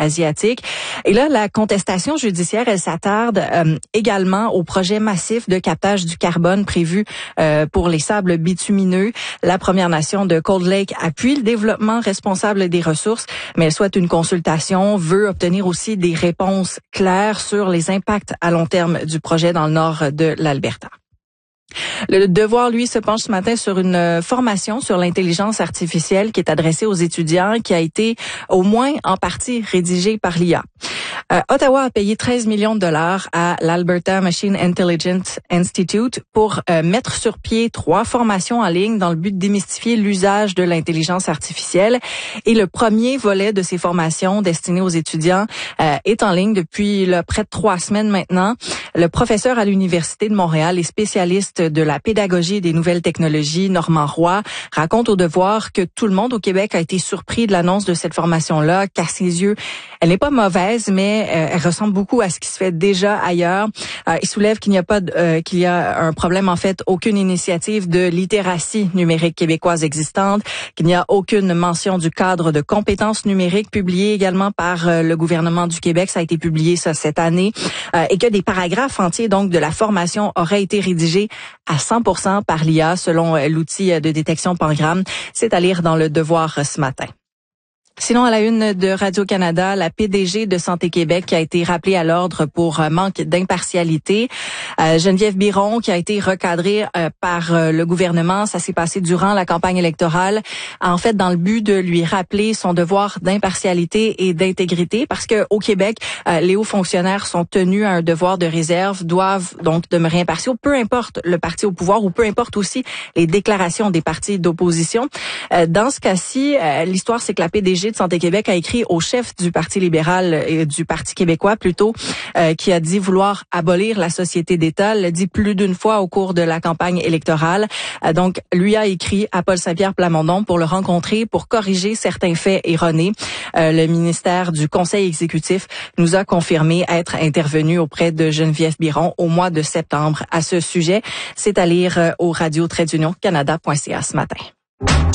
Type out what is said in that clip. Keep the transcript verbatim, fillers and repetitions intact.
asiatique. Et là, la contestation judiciaire, elle s'attarde euh, également au projet massif de captage du carbone prévu euh, pour les sables bitumineux. La Première Nation de Cold Lake appuie le développement responsable des ressources, mais elle souhaite une consultation, veut obtenir aussi des réponses claires sur les impacts à long terme du projet dans le nord de l'Alberta. Le Devoir, lui, se penche ce matin sur une formation sur l'intelligence artificielle qui est adressée aux étudiants, qui a été au moins en partie rédigée par l'I A. Euh, Ottawa a payé treize millions de dollars à l'Alberta Machine Intelligence Institute pour euh, mettre sur pied trois formations en ligne dans le but de démystifier l'usage de l'intelligence artificielle. Et le premier volet de ces formations destinées aux étudiants euh, est en ligne depuis là, près de trois semaines maintenant. Le professeur à l'Université de Montréal et spécialiste de la pédagogie et des nouvelles technologies, Normand Roy, raconte au Devoir que tout le monde au Québec a été surpris de l'annonce de cette formation-là, qu'à ses yeux, elle n'est pas mauvaise, mais euh, elle ressemble beaucoup à ce qui se fait déjà ailleurs. Euh, il soulève qu'il n'y a pas de, euh, qu'il y a un problème, en fait, aucune initiative de littératie numérique québécoise existante, qu'il n'y a aucune mention du cadre de compétences numériques publié également par euh, le gouvernement du Québec. Ça a été publié ça cette année. Euh, et que des paragraphes entiers, donc, de la formation auraient été rédigés à cent pour cent par l'I A, selon euh, l'outil de détection Pangram. C'est à lire dans le Devoir euh, ce matin. Sinon, à la une de Radio-Canada, la P D G de Santé Québec qui a été rappelée à l'ordre pour manque d'impartialité. Euh, Geneviève Biron qui a été recadrée euh, par euh, le gouvernement. Ça s'est passé durant la campagne électorale. En fait, dans le but de lui rappeler son devoir d'impartialité et d'intégrité, parce que au Québec, euh, les hauts fonctionnaires sont tenus à un devoir de réserve, doivent donc demeurer impartiaux, peu importe le parti au pouvoir ou peu importe aussi les déclarations des partis d'opposition. Euh, dans ce cas-ci, euh, l'histoire, c'est que la P D G de Santé Québec a écrit au chef du Parti libéral et du Parti québécois plutôt, euh, qui a dit vouloir abolir la société d'État, l'a dit plus d'une fois au cours de la campagne électorale. Euh, donc, lui a écrit à Paul Saint-Pierre Plamondon pour le rencontrer, pour corriger certains faits erronés. Euh, le ministère du Conseil exécutif nous a confirmé être intervenu auprès de Geneviève Biron au mois de septembre à ce sujet. C'est à lire au radio trait d'union canada point c a ce matin.